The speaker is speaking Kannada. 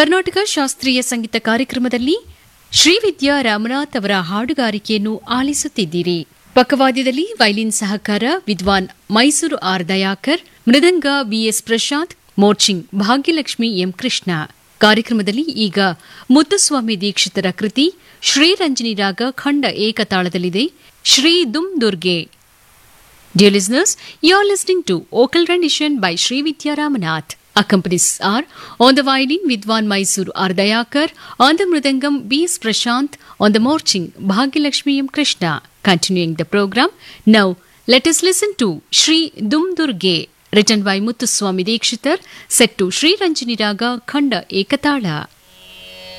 ಕರ್ನಾಟಕ ಶಾಸ್ತ್ರೀಯ ಸಂಗೀತ ಕಾರ್ಯಕ್ರಮದಲ್ಲಿ ಶ್ರೀವಿದ್ಯಾ ರಾಮನಾಥ್ ಅವರ ಹಾಡುಗಾರಿಕೆಯನ್ನು ಆಲಿಸುತ್ತಿದ್ದೀರಿ. ಪಕ್ಕವಾದ್ಯದಲ್ಲಿ ವೈಲಿನ್ ಸಹಕಾರ ವಿದ್ವಾನ್ ಮೈಸೂರು ಆರ್ ದಯಾಕರ್, ಮೃದಂಗ ವಿಎಸ್ ಪ್ರಶಾಂತ್, ಮೋರ್ಚಿಂಗ್ ಭಾಗ್ಯಲಕ್ಷ್ಮಿ ಎಂ ಕೃಷ್ಣ. ಕಾರ್ಯಕ್ರಮದಲ್ಲಿ ಈಗ ಮುತ್ತುಸ್ವಾಮಿ ದೀಕ್ಷಿತರ ಕೃತಿ ಶ್ರೀರಂಜನಿ ರಾಗ ಖಂಡ ಏಕತಾಳದಲ್ಲಿದೆ, Shri ದುಮ್ Durga. Dear listeners, you are listening to vocal rendition by Sri Vidya Ramanath. Accompanists are on the violin Vidwan Mysuru R. Dayakar, on the mridangam B.S. Prashant, on the morching Bhagyalakshmi M. Krishna. Continuing the program, now let us listen to Shri Dum Durge, written by Muthuswami Dikshitar, set to Sri Ranjani Raga Khanda Ekatala.